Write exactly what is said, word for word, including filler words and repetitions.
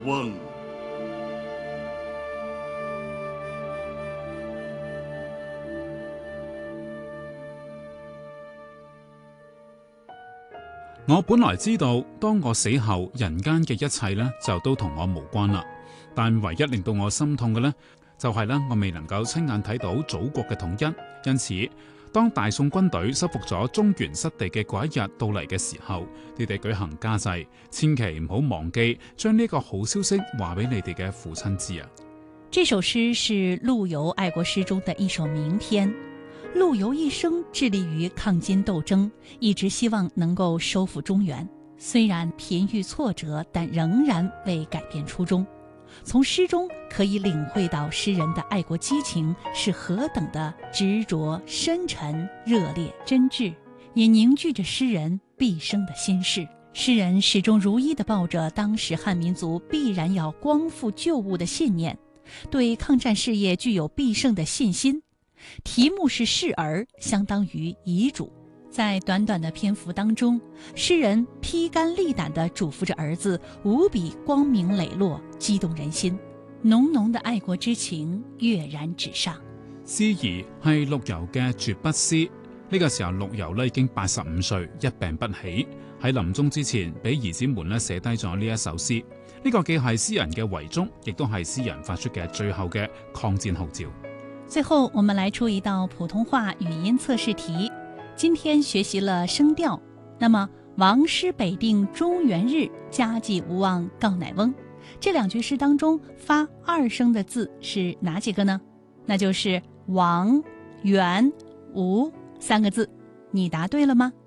翁。 我本來知道，當我死後，人間嘅一切呢就都同我無關啦。但唯一令到我心痛嘅呢，就係呢我未能夠親眼睇到祖國嘅統一。因此，當大宋軍隊收復咗中原失地嘅嗰一日到嚟嘅時候，你哋舉行家祭，千祈唔好忘記將呢個好消息話俾你哋嘅父親知啊！ 這首詩是陸游愛國詩中的一首名篇。陸游一生致力於抗金鬥爭，一直希望能夠收復中原。雖然頻遇挫折，但仍然未改變初衷。從詩中可以領會到詩人的愛國激情是何等的執着、深沉、熱烈、真摯，也凝聚着詩人畢生的心事。詩人始終如一地抱着當時漢民族必然要光復舊物的信念，對抗戰事業具有必勝的信心。題目是示兒，相當於遺囑。在短短的篇幅當中，詩人披肝瀝膽地囑咐着兒子，無比光明磊落，激動人心，濃濃的愛國之情躍然紙上。 示兒係陸游嘅絕筆詩，呢、這個時候陸游咧已經八十五歲，一病不起，喺臨終之前俾兒子們咧寫低咗呢一首詩。呢、這個既係詩人嘅遺囑，亦都係詩人發出嘅最後嘅抗戰號召。 最後我們來出一道普通話語音測試題，今天學習了聲調，那麼王師北定中原日，家祭無忘告乃翁，這兩句詩當中發二聲的字是哪幾個呢？那就是王、元、吳三個字，你答對了嗎？